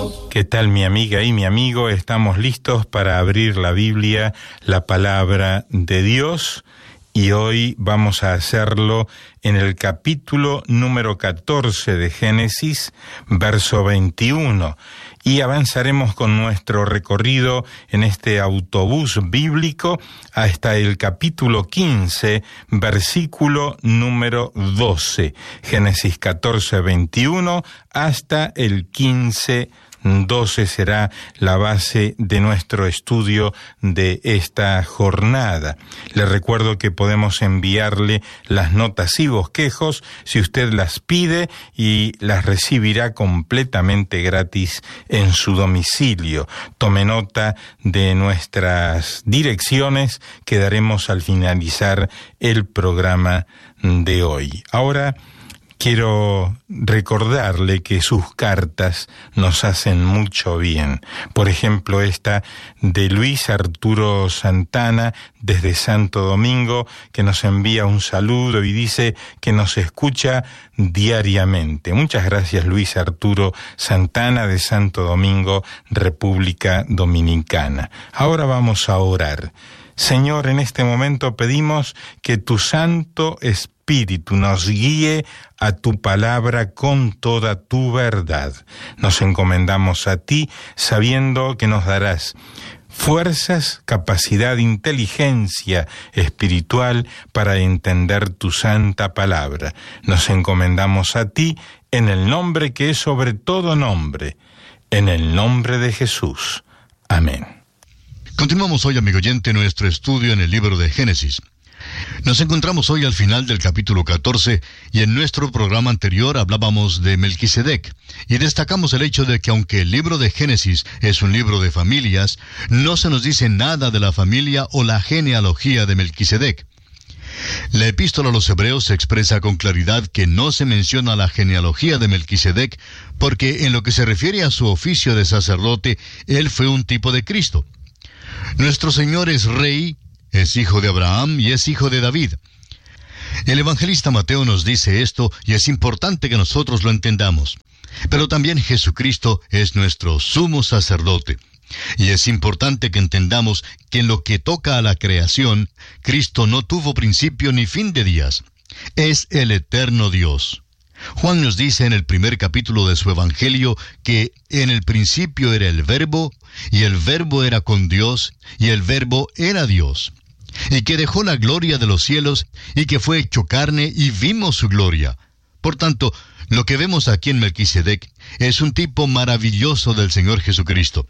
¿Qué tal, mi amiga y mi amigo? Estamos listos para abrir la Biblia, la palabra de Dios, y hoy vamos a hacerlo en el capítulo número 14 de Génesis, verso 21, y avanzaremos con nuestro recorrido en este autobús bíblico hasta el capítulo 15, versículo número 12, Génesis 14, 21, hasta el 15, 12 será la base de nuestro estudio de esta jornada. Le recuerdo que podemos enviarle las notas y bosquejos si usted las pide y las recibirá completamente gratis en su domicilio. Tome nota de nuestras direcciones que daremos al finalizar el programa de hoy. Ahora, quiero recordarle que sus cartas nos hacen mucho bien. Por ejemplo, esta de Luis Arturo Santana desde Santo Domingo, que nos envía un saludo y dice que nos escucha diariamente. Muchas gracias, Luis Arturo Santana de Santo Domingo, República Dominicana. Ahora vamos a orar. Señor, en este momento pedimos que tu Santo Espíritu nos guíe a tu palabra con toda tu verdad. Nos encomendamos a ti, sabiendo que nos darás fuerzas, capacidad, inteligencia espiritual para entender tu santa palabra. Nos encomendamos a ti en el nombre que es sobre todo nombre, en el nombre de Jesús. Amén. Continuamos hoy, amigo oyente, nuestro estudio en el libro de Génesis. Nos encontramos hoy al final del capítulo 14 y en nuestro programa anterior hablábamos de Melquisedec y destacamos el hecho de que aunque el libro de Génesis es un libro de familias, no se nos dice nada de la familia o la genealogía de Melquisedec. La epístola a los Hebreos expresa con claridad que no se menciona la genealogía de Melquisedec porque en lo que se refiere a su oficio de sacerdote, él fue un tipo de Cristo. Nuestro Señor es rey, es hijo de Abraham y es hijo de David. El evangelista Mateo nos dice esto y es importante que nosotros lo entendamos. Pero también Jesucristo es nuestro sumo sacerdote. Y es importante que entendamos que en lo que toca a la creación, Cristo no tuvo principio ni fin de días. Es el eterno Dios. Juan nos dice en el primer capítulo de su Evangelio que en el principio era el Verbo, y el Verbo era con Dios, y el Verbo era Dios, y que dejó la gloria de los cielos, y que fue hecho carne, y vimos su gloria. Por tanto, lo que vemos aquí en Melquisedec es un tipo maravilloso del Señor Jesucristo.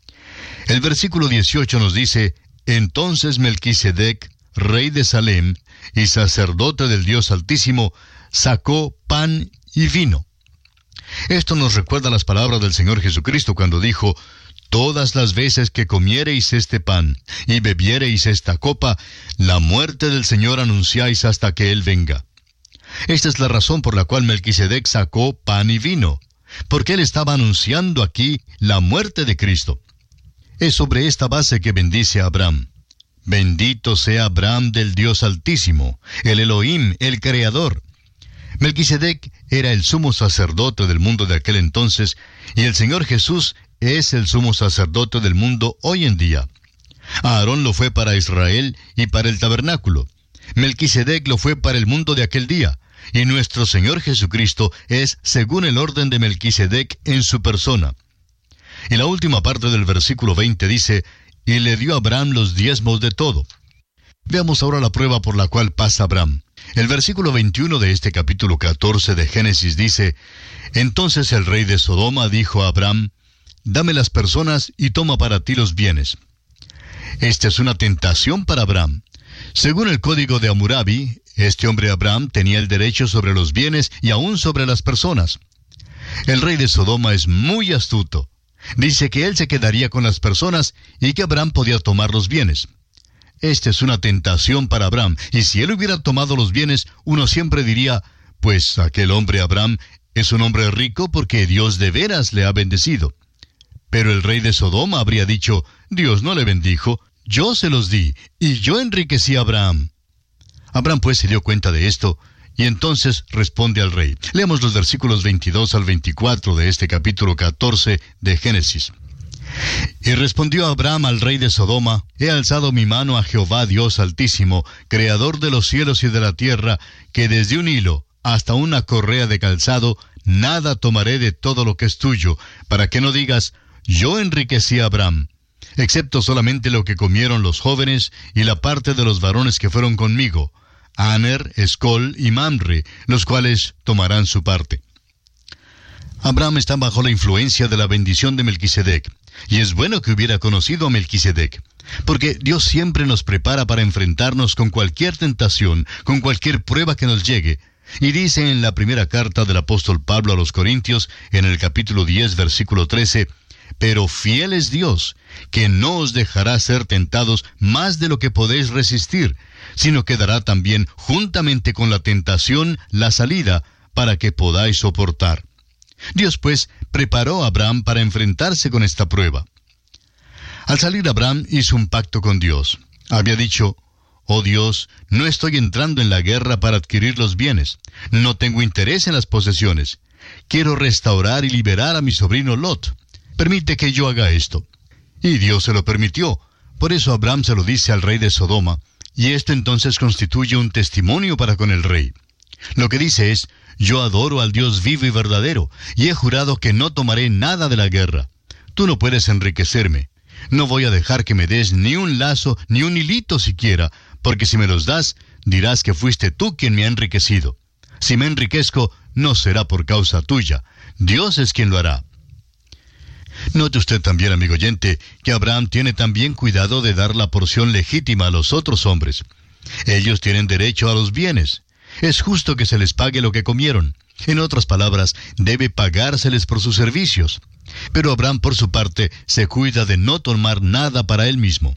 El versículo 18 nos dice: entonces Melquisedec, rey de Salem, y sacerdote del Dios Altísimo, sacó pan y vino. Esto nos recuerda las palabras del Señor Jesucristo cuando dijo: todas las veces que comiereis este pan y bebiereis esta copa, la muerte del Señor anunciáis hasta que Él venga. Esta es la razón por la cual Melquisedec sacó pan y vino, porque él estaba anunciando aquí la muerte de Cristo. Es sobre esta base que bendice a Abraham. Bendito sea Abraham del Dios Altísimo, el Elohim, el Creador. Melquisedec era el sumo sacerdote del mundo de aquel entonces, y el Señor Jesús es el sumo sacerdote del mundo hoy en día. Aarón lo fue para Israel y para el tabernáculo. Melquisedec lo fue para el mundo de aquel día, y nuestro Señor Jesucristo es según el orden de Melquisedec en su persona. Y la última parte del versículo 20 dice: y le dio a Abraham los diezmos de todo. Veamos ahora la prueba por la cual pasa Abraham. El versículo 21 de este capítulo 14 de Génesis dice: entonces el rey de Sodoma dijo a Abraham: dame las personas y toma para ti los bienes. Esta es una tentación para Abraham. Según el código de Hammurabi, este hombre Abraham tenía el derecho sobre los bienes y aún sobre las personas. El rey de Sodoma es muy astuto. Dice que él se quedaría con las personas y que Abraham podía tomar los bienes. Esta es una tentación para Abraham, y si él hubiera tomado los bienes, uno siempre diría: pues aquel hombre Abraham es un hombre rico porque Dios de veras le ha bendecido. Pero el rey de Sodoma habría dicho: Dios no le bendijo, yo se los di, y yo enriquecí a Abraham. Abraham pues se dio cuenta de esto, Y entonces responde al rey. Leamos los versículos 22 al 24 de este capítulo 14 de Génesis. Y respondió Abraham al rey de Sodoma: He alzado mi mano a Jehová Dios Altísimo, creador de los cielos y de la tierra, que desde un hilo hasta una correa de calzado, nada tomaré de todo lo que es tuyo, para que no digas: yo enriquecí a Abraham, excepto solamente lo que comieron los jóvenes y la parte de los varones que fueron conmigo, Aner, Escol y Mamre, los cuales tomarán su parte. Abraham está bajo la influencia de la bendición de Melquisedec, y es bueno que hubiera conocido a Melquisedec, porque Dios siempre nos prepara para enfrentarnos con cualquier tentación, con cualquier prueba que nos llegue. Y dice en la primera carta del apóstol Pablo a los Corintios, en el capítulo 10, versículo 13, pero fiel es Dios, que no os dejará ser tentados más de lo que podéis resistir, sino que dará también juntamente con la tentación la salida, para que podáis soportar. Dios, pues, preparó a Abraham para enfrentarse con esta prueba. Al salir Abraham hizo un pacto con Dios. Había dicho: oh Dios, no estoy entrando en la guerra para adquirir los bienes. No tengo interés en las posesiones. Quiero restaurar y liberar a mi sobrino Lot. Permite que yo haga esto. Y Dios se lo permitió. Por eso Abraham se lo dice al rey de Sodoma, y esto entonces constituye un testimonio para con el rey. Lo que dice es: yo adoro al Dios vivo y verdadero, y he jurado que no tomaré nada de la guerra. Tú no puedes enriquecerme. No voy a dejar que me des ni un lazo, ni un hilito siquiera, porque si me los das, dirás que fuiste tú quien me ha enriquecido. Si me enriquezco, no será por causa tuya. Dios es quien lo hará. Note usted también, amigo oyente, que Abraham tiene también cuidado de dar la porción legítima a los otros hombres. Ellos tienen derecho a los bienes. Es justo que se les pague lo que comieron. En otras palabras, debe pagárseles por sus servicios. Pero Abraham, por su parte, se cuida de no tomar nada para él mismo.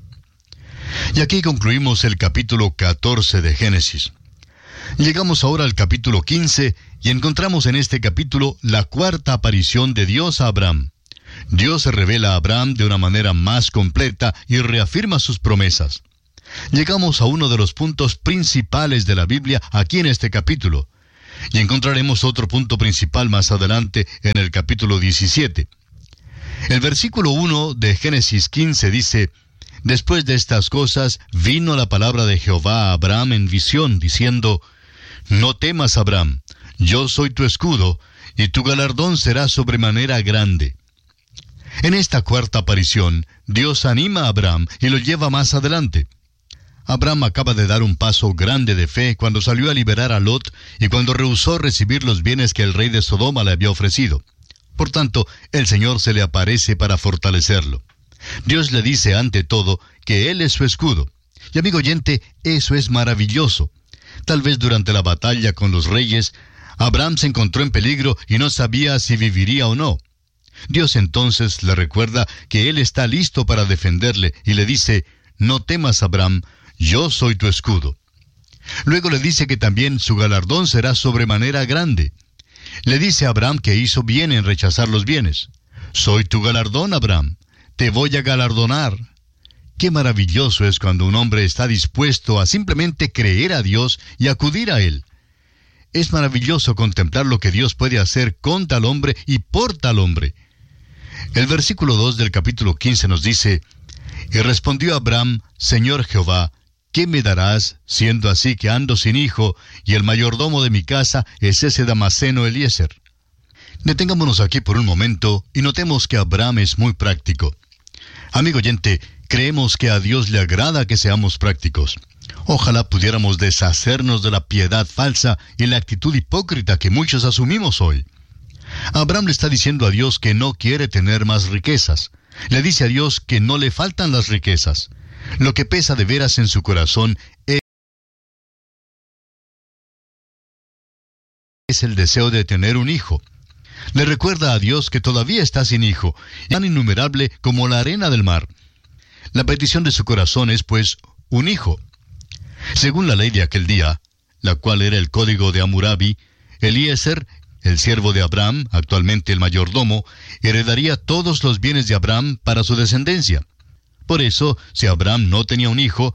Y aquí concluimos el capítulo 14 de Génesis. Llegamos ahora al capítulo 15 y encontramos en este capítulo la cuarta aparición de Dios a Abraham. Dios se revela a Abraham de una manera más completa y reafirma sus promesas. Llegamos a uno de los puntos principales de la Biblia aquí en este capítulo, y encontraremos otro punto principal más adelante en el capítulo 17. El versículo 1 de Génesis 15 dice: después de estas cosas vino la palabra de Jehová a Abraham en visión, diciendo: no temas, Abraham, yo soy tu escudo, y tu galardón será sobremanera grande. En esta cuarta aparición, Dios anima a Abraham y lo lleva más adelante. Abraham acaba de dar un paso grande de fe cuando salió a liberar a Lot y cuando rehusó recibir los bienes que el rey de Sodoma le había ofrecido. Por tanto, el Señor se le aparece para fortalecerlo. Dios le dice ante todo que Él es su escudo. Y amigo oyente, eso es maravilloso. Tal vez durante la batalla con los reyes, Abraham se encontró en peligro y no sabía si viviría o no. Dios entonces le recuerda que Él está listo para defenderle y le dice: no temas, Abraham, yo soy tu escudo. Luego le dice que también su galardón será sobremanera grande. Le dice a Abraham que hizo bien en rechazar los bienes. Soy tu galardón, Abraham. Te voy a galardonar. Qué maravilloso es cuando un hombre está dispuesto a simplemente creer a Dios y acudir a Él. Es maravilloso contemplar lo que Dios puede hacer con tal hombre y por tal hombre. El versículo 2 del capítulo 15 nos dice: y respondió Abraham: Señor Jehová, ¿qué me darás, siendo así que ando sin hijo, y el mayordomo de mi casa es ese Damaseno Eliezer? Detengámonos aquí por un momento y notemos que Abraham es muy práctico. Amigo oyente, creemos que a Dios le agrada que seamos prácticos. Ojalá pudiéramos deshacernos de la piedad falsa y la actitud hipócrita que muchos asumimos hoy. Abraham le está diciendo a Dios que no quiere tener más riquezas. Le dice a Dios que no le faltan las riquezas. Lo que pesa de veras en su corazón es el deseo de tener un hijo. Le recuerda a Dios que todavía está sin hijo, tan innumerable como la arena del mar. La petición de su corazón es, pues, un hijo. Según la ley de aquel día, la cual era el código de Hammurabi, Eliezer, el siervo de Abraham, actualmente el mayordomo, heredaría todos los bienes de Abraham para su descendencia. Por eso, si Abraham no tenía un hijo,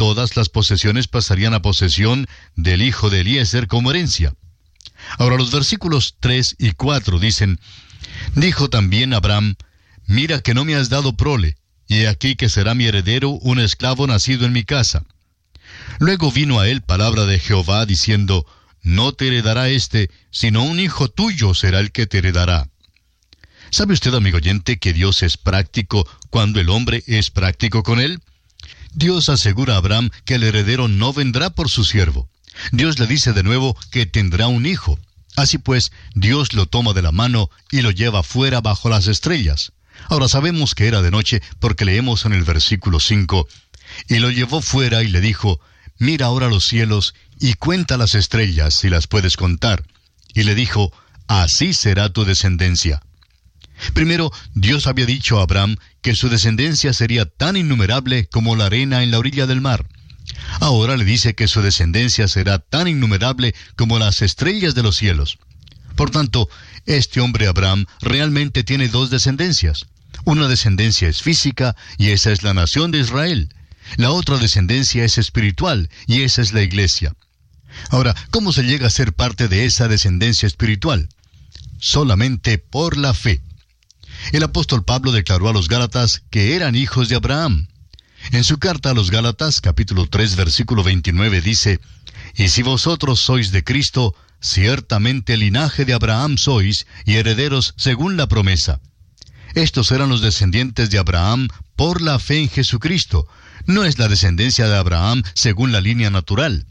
todas las posesiones pasarían a posesión del hijo de Eliezer como herencia. Ahora los versículos 3 y 4 dicen: Dijo también Abraham: Mira que no me has dado prole, y he aquí que será mi heredero un esclavo nacido en mi casa. Luego vino a él palabra de Jehová, diciendo: No te heredará sino un hijo tuyo será el que te heredará. ¿Sabe usted, amigo oyente, que Dios es práctico cuando el hombre es práctico con él? Dios asegura a Abraham que el heredero no vendrá por su siervo. Dios le dice de nuevo que tendrá un hijo. Así pues, Dios lo toma de la mano y lo lleva fuera bajo las estrellas. Ahora sabemos que era de noche porque leemos en el versículo 5: Y lo llevó fuera y le dijo: Mira ahora los cielos y cuenta las estrellas si las puedes contar. Y le dijo: Así será tu descendencia. Primero, Dios había dicho a Abraham que su descendencia sería tan innumerable como la arena en la orilla del mar. Ahora le dice que su descendencia será tan innumerable como las estrellas de los cielos. Por tanto, este hombre Abraham realmente tiene dos descendencias. Una descendencia es física, y esa es la nación de Israel. La otra descendencia es espiritual, y esa es la iglesia. Ahora, ¿cómo se llega a ser parte de esa descendencia espiritual? Solamente por la fe. El apóstol Pablo declaró a los Gálatas que eran hijos de Abraham. En su carta a los Gálatas, capítulo 3, versículo 29, dice: Y si vosotros sois de Cristo, ciertamente linaje de Abraham sois, y herederos según la promesa. Estos eran los descendientes de Abraham por la fe en Jesucristo. No es la descendencia de Abraham según la línea natural.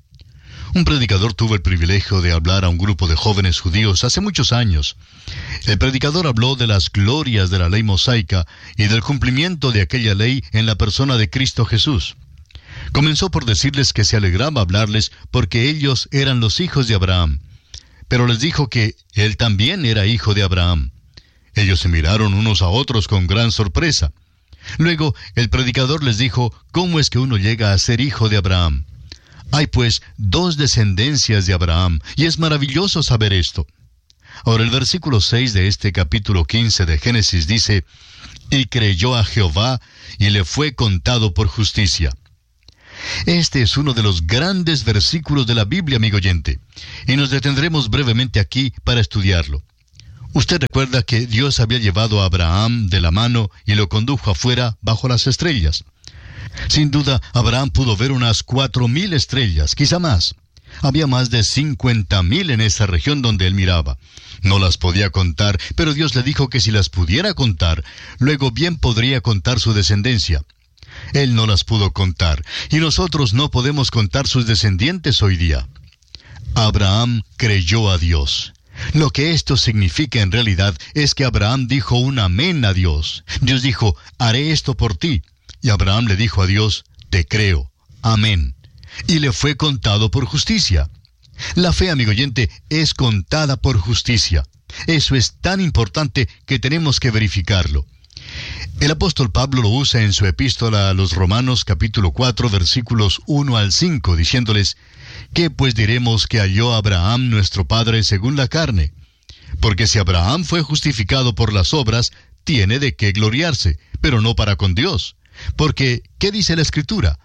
Un predicador tuvo el privilegio de hablar a un grupo de jóvenes judíos hace muchos años. El predicador habló de las glorias de la ley mosaica y del cumplimiento de aquella ley en la persona de Cristo Jesús. Comenzó por decirles que se alegraba hablarles porque ellos eran los hijos de Abraham, pero les dijo que él también era hijo de Abraham. Ellos se miraron unos a otros con gran sorpresa. Luego, el predicador les dijo cómo es que uno llega a ser hijo de Abraham. Hay pues dos descendencias de Abraham, y es maravilloso saber esto. Ahora el versículo 6 de este capítulo 15 de Génesis dice: Y creyó a Jehová, y le fue contado por justicia. Este es uno de los grandes versículos de la Biblia, amigo oyente, y nos detendremos brevemente aquí para estudiarlo. Usted recuerda que Dios había llevado a Abraham de la mano y lo condujo afuera bajo las estrellas. Sin duda, Abraham pudo ver unas 4,000 estrellas, quizá más. Había más de 50,000 en esa región donde él miraba. No las podía contar, pero Dios le dijo que si las pudiera contar, luego bien podría contar su descendencia. Él no las pudo contar, y nosotros no podemos contar sus descendientes hoy día. Abraham creyó a Dios. Lo que esto significa en realidad es que Abraham dijo un amén a Dios. Dios dijo: haré esto por ti. Y Abraham le dijo a Dios: te creo. Amén. Y le fue contado por justicia. La fe, amigo oyente, es contada por justicia. Eso es tan importante que tenemos que verificarlo. El apóstol Pablo lo usa en su epístola a los Romanos capítulo 4 versículos 1 al 5, diciéndoles: ¿qué pues diremos que halló Abraham nuestro padre según la carne? Porque si Abraham fue justificado por las obras, tiene de qué gloriarse, pero no para con Dios. Porque, ¿qué dice la Escritura?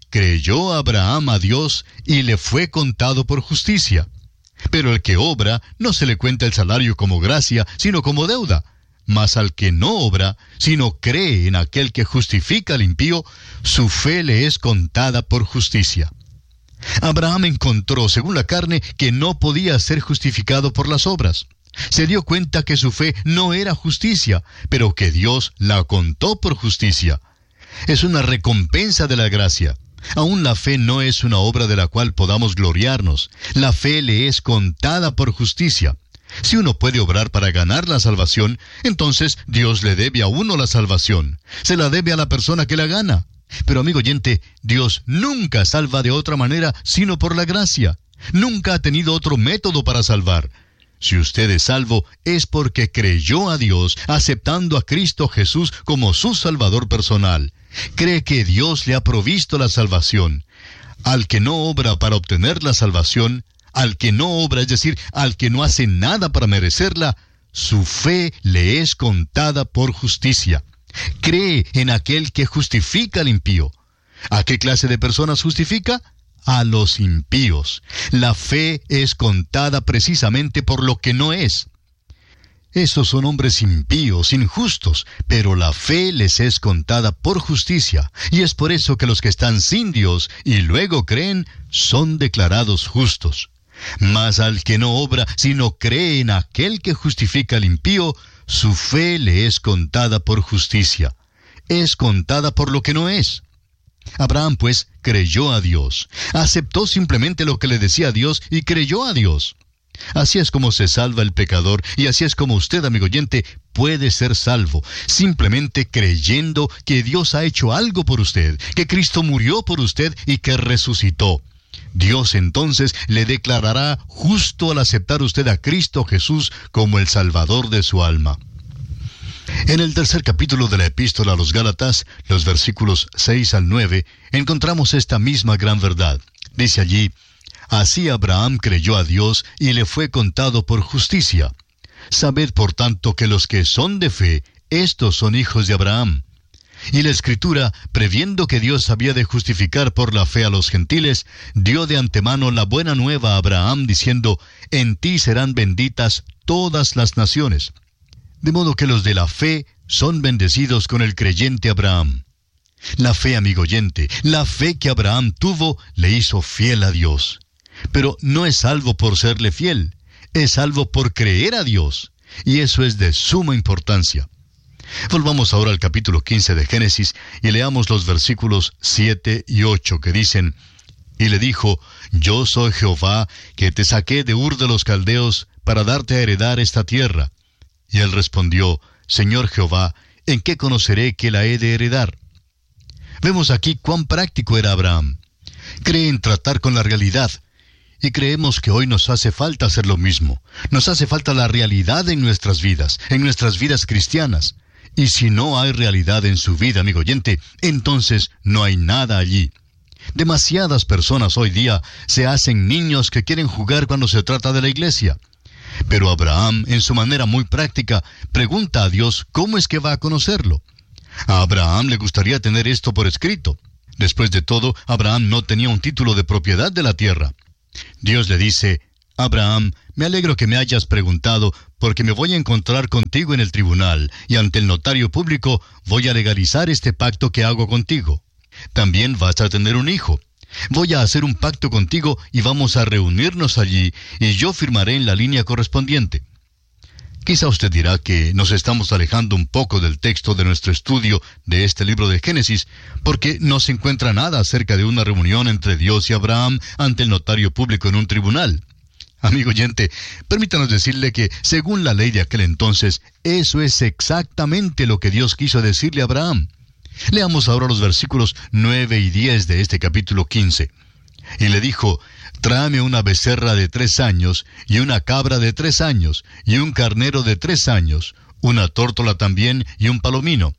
Creyó Abraham a Dios y le fue contado por justicia. Pero el que obra, no se le cuenta el salario como gracia, sino como deuda. Mas al que no obra, sino cree en aquel que justifica al impío, su fe le es contada por justicia. Abraham encontró, según la carne, que no podía ser justificado por las obras. Se dio cuenta que su fe no era justicia, pero que Dios la contó por justicia. Es una recompensa de la gracia. Aún la fe no es una obra de la cual podamos gloriarnos. La fe le es contada por justicia. Si uno puede obrar para ganar la salvación, entonces Dios le debe a uno la salvación. Se la debe a la persona que la gana. Pero, amigo oyente, Dios nunca salva de otra manera sino por la gracia. Nunca ha tenido otro método para salvar. Si usted es salvo, es porque creyó a Dios, aceptando a Cristo Jesús como su Salvador personal. Cree que Dios le ha provisto la salvación. Al que no obra para obtener la salvación, al que no obra, es decir, al que no hace nada para merecerla, su fe le es contada por justicia. Cree en aquel que justifica al impío. ¿A qué clase de personas justifica? A los impíos. La fe es contada precisamente por lo que no es. Esos son hombres impíos, injustos, pero la fe les es contada por justicia, y es por eso que los que están sin Dios y luego creen, son declarados justos. Mas al que no obra, sino cree en aquel que justifica al impío, su fe le es contada por justicia. Es contada por lo que no es. Abraham, pues, creyó a Dios. Aceptó simplemente lo que le decía Dios y creyó a Dios. Así es como se salva el pecador, y así es como usted, amigo oyente, puede ser salvo, simplemente creyendo que Dios ha hecho algo por usted, que Cristo murió por usted y que resucitó. Dios entonces le declarará justo al aceptar usted a Cristo Jesús como el Salvador de su alma. En el tercer capítulo de la Epístola a los Gálatas, los versículos 6 al 9, encontramos esta misma gran verdad. Dice allí: Así Abraham creyó a Dios y le fue contado por justicia. Sabed por tanto que los que son de fe, estos son hijos de Abraham. Y la Escritura, previendo que Dios había de justificar por la fe a los gentiles, dio de antemano la buena nueva a Abraham, diciendo: En ti serán benditas todas las naciones. De modo que los de la fe son bendecidos con el creyente Abraham. La fe, amigo oyente, la fe que Abraham tuvo, le hizo fiel a Dios. Pero no es salvo por serle fiel, es salvo por creer a Dios, y eso es de suma importancia. Volvamos ahora al capítulo 15 de Génesis y leamos los versículos 7 y 8 que dicen: Y le dijo: Yo soy Jehová, que te saqué de Ur de los Caldeos para darte a heredar esta tierra. Y él respondió: Señor Jehová, ¿en qué conoceré que la he de heredar? Vemos aquí cuán práctico era Abraham. Cree en tratar con la realidad. Y creemos que hoy nos hace falta hacer lo mismo. Nos hace falta la realidad en nuestras vidas cristianas. Y si no hay realidad en su vida, amigo oyente, entonces no hay nada allí. Demasiadas personas hoy día se hacen niños que quieren jugar cuando se trata de la iglesia. Pero Abraham, en su manera muy práctica, pregunta a Dios cómo es que va a conocerlo. A Abraham le gustaría tener esto por escrito. Después de todo, Abraham no tenía un título de propiedad de la tierra. Dios le dice: Abraham, me alegro que me hayas preguntado, porque me voy a encontrar contigo en el tribunal, y ante el notario público voy a legalizar este pacto que hago contigo. También vas a tener un hijo. Voy a hacer un pacto contigo y vamos a reunirnos allí, y yo firmaré en la línea correspondiente. Quizá usted dirá que nos estamos alejando un poco del texto de nuestro estudio de este libro de Génesis, porque no se encuentra nada acerca de una reunión entre Dios y Abraham ante el notario público en un tribunal. Amigo oyente, permítanos decirle que, según la ley de aquel entonces, eso es exactamente lo que Dios quiso decirle a Abraham. Leamos ahora los versículos 9 y 10 de este capítulo 15. Y le dijo: Tráeme una becerra de 3 años, y una cabra de 3 años, y un carnero de 3 años, una tórtola también, y un palomino.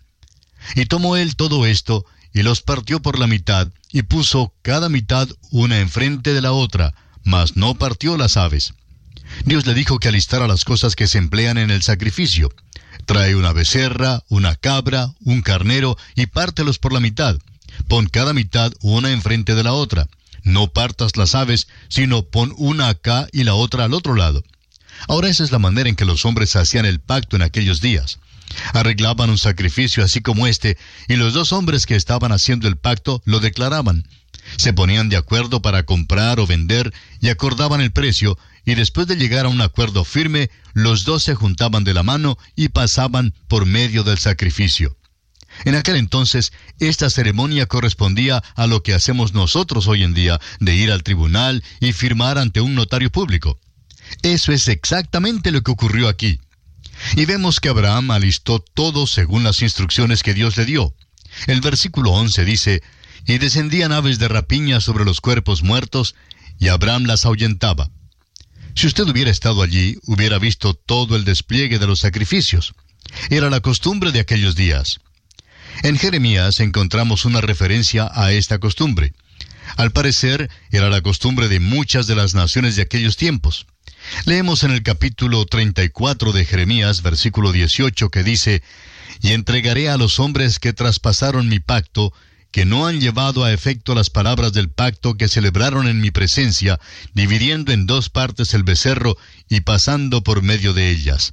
Y tomó él todo esto, y los partió por la mitad, y puso cada mitad una enfrente de la otra, mas no partió las aves. Dios le dijo que alistara las cosas que se emplean en el sacrificio. Trae una becerra, una cabra, un carnero, y pártelos por la mitad. Pon cada mitad una enfrente de la otra. No partas las aves, sino pon una acá y la otra al otro lado. Ahora esa es la manera en que los hombres hacían el pacto en aquellos días. Arreglaban un sacrificio así como este, y los dos hombres que estaban haciendo el pacto lo declaraban. Se ponían de acuerdo para comprar o vender, y acordaban el precio, y después de llegar a un acuerdo firme, los dos se juntaban de la mano y pasaban por medio del sacrificio. En aquel entonces, esta ceremonia correspondía a lo que hacemos nosotros hoy en día, de ir al tribunal y firmar ante un notario público. Eso es exactamente lo que ocurrió aquí. Y vemos que Abraham alistó todo según las instrucciones que Dios le dio. El versículo 11 dice: Y descendían aves de rapiña sobre los cuerpos muertos, y Abraham las ahuyentaba. Si usted hubiera estado allí, hubiera visto todo el despliegue de los sacrificios. Era la costumbre de aquellos días. En Jeremías encontramos una referencia a esta costumbre. Al parecer, era la costumbre de muchas de las naciones de aquellos tiempos. Leemos en el capítulo 34 de Jeremías, versículo 18, que dice: Y entregaré a los hombres que traspasaron mi pacto, que no han llevado a efecto las palabras del pacto que celebraron en mi presencia, dividiendo en 2 partes el becerro y pasando por medio de ellas.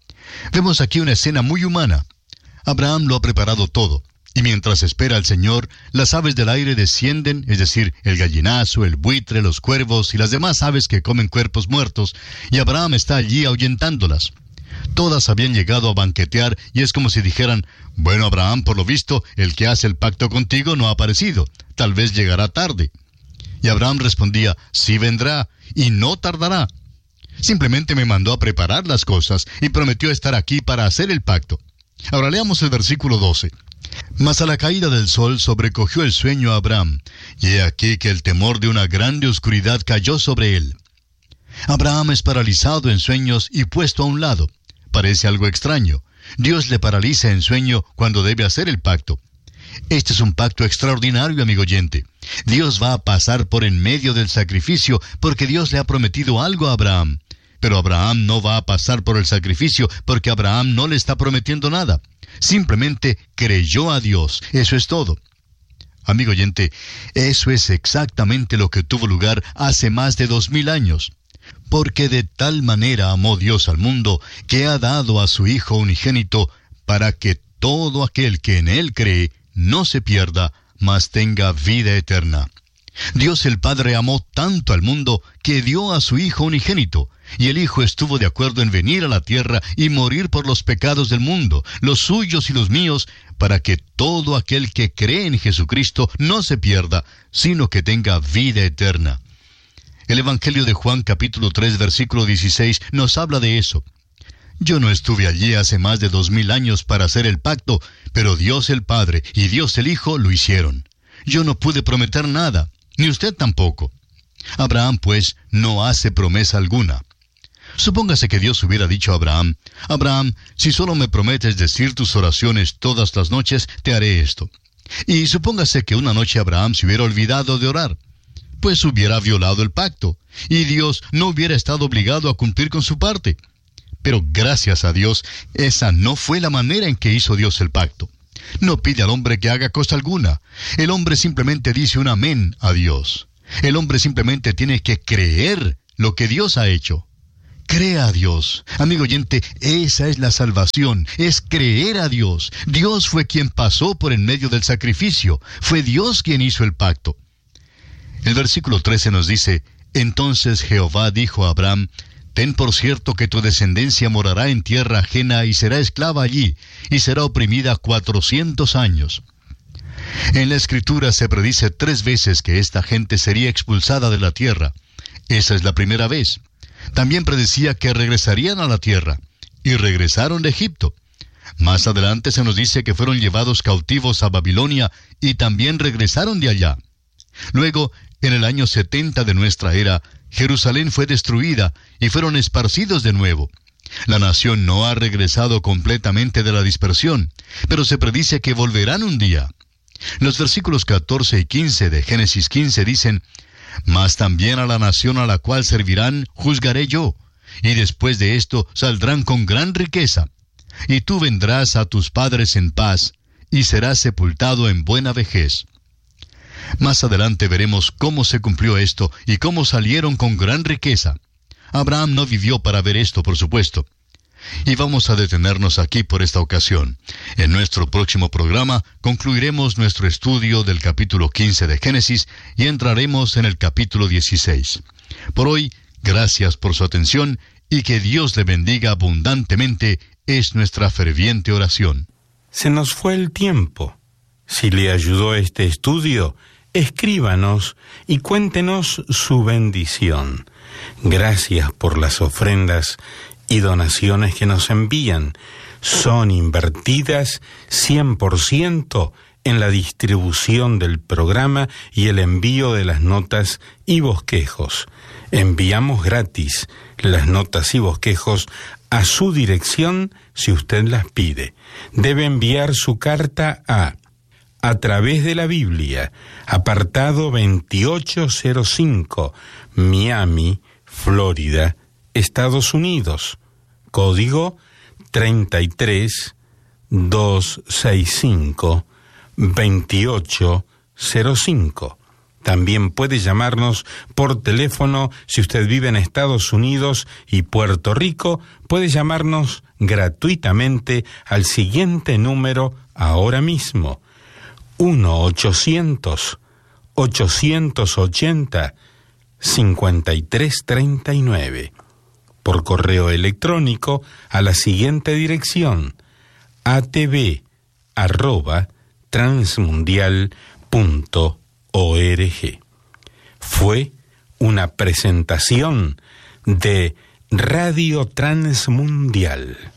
Vemos aquí una escena muy humana. Abraham lo ha preparado todo, y mientras espera al Señor, las aves del aire descienden, es decir, el gallinazo, el buitre, los cuervos y las demás aves que comen cuerpos muertos, y Abraham está allí ahuyentándolas. Todas habían llegado a banquetear, y es como si dijeran: bueno, Abraham, por lo visto, el que hace el pacto contigo no ha aparecido, tal vez llegará tarde. Y Abraham respondía: sí vendrá, y no tardará. Simplemente me mandó a preparar las cosas, y prometió estar aquí para hacer el pacto. Ahora leamos el versículo 12. Mas a la caída del sol sobrecogió el sueño a Abraham, y he aquí que el temor de una grande oscuridad cayó sobre él. Abraham es paralizado en sueños y puesto a un lado. Parece algo extraño. Dios le paraliza en sueño cuando debe hacer el pacto. Este es un pacto extraordinario, amigo oyente. Dios va a pasar por en medio del sacrificio porque Dios le ha prometido algo a Abraham. Pero Abraham no va a pasar por el sacrificio porque Abraham no le está prometiendo nada. Simplemente creyó a Dios. Eso es todo. Amigo oyente, eso es exactamente lo que tuvo lugar hace más de 2000 años. Porque de tal manera amó Dios al mundo, que ha dado a su Hijo unigénito, para que todo aquel que en Él cree no se pierda, mas tenga vida eterna. Dios el Padre amó tanto al mundo, que dio a su Hijo unigénito, y el Hijo estuvo de acuerdo en venir a la tierra y morir por los pecados del mundo, los suyos y los míos, para que todo aquel que cree en Jesucristo no se pierda, sino que tenga vida eterna. El Evangelio de Juan capítulo 3 versículo 16 nos habla de eso. Yo no estuve allí hace más de 2000 años para hacer el pacto, pero Dios el Padre y Dios el Hijo lo hicieron. Yo no pude prometer nada, ni usted tampoco. Abraham, pues, no hace promesa alguna. Supóngase que Dios hubiera dicho a Abraham: Abraham, si solo me prometes decir tus oraciones todas las noches, te haré esto. Y supóngase que una noche Abraham se hubiera olvidado de orar. Pues hubiera violado el pacto, y Dios no hubiera estado obligado a cumplir con su parte. Pero gracias a Dios, esa no fue la manera en que hizo Dios el pacto. No pide al hombre que haga cosa alguna. El hombre simplemente dice un amén a Dios. El hombre simplemente tiene que creer lo que Dios ha hecho. Crea a Dios. Amigo oyente, esa es la salvación, es creer a Dios. Dios fue quien pasó por en medio del sacrificio. Fue Dios quien hizo el pacto. El versículo 13 nos dice: entonces Jehová dijo a Abraham: ten por cierto que tu descendencia morará en tierra ajena y será esclava allí, y será oprimida 400 años. En la Escritura se predice 3 veces que esta gente sería expulsada de la tierra. Esa es la primera vez. También predecía que regresarían a la tierra, y regresaron de Egipto. Más adelante se nos dice que fueron llevados cautivos a Babilonia, y también regresaron de allá. Luego, en el año 70 de nuestra era, Jerusalén fue destruida y fueron esparcidos de nuevo. La nación no ha regresado completamente de la dispersión, pero se predice que volverán un día. Los versículos 14 y 15 de Génesis 15 dicen: mas también a la nación a la cual servirán juzgaré yo, y después de esto saldrán con gran riqueza. Y tú vendrás a tus padres en paz, y serás sepultado en buena vejez. Más adelante veremos cómo se cumplió esto y cómo salieron con gran riqueza. Abraham no vivió para ver esto, por supuesto. Y vamos a detenernos aquí por esta ocasión. En nuestro próximo programa concluiremos nuestro estudio del capítulo 15 de Génesis y entraremos en el capítulo 16. Por hoy, gracias por su atención y que Dios le bendiga abundantemente es nuestra ferviente oración. Se nos fue el tiempo. Si le ayudó este estudio, escríbanos y cuéntenos su bendición. Gracias por las ofrendas y donaciones que nos envían. Son invertidas 100% en la distribución del programa y el envío de las notas y bosquejos. Enviamos gratis las notas y bosquejos a su dirección si usted las pide. Debe enviar su carta a través de la Biblia, apartado 2805, Miami, Florida, Estados Unidos, código 33265, 2805. También puede llamarnos por teléfono si usted vive en Estados Unidos y Puerto Rico. Puede llamarnos gratuitamente al siguiente número ahora mismo: 1-800-880-5339. Por correo electrónico a la siguiente dirección: atv@transmundial.org. Fue una presentación de Radio Transmundial.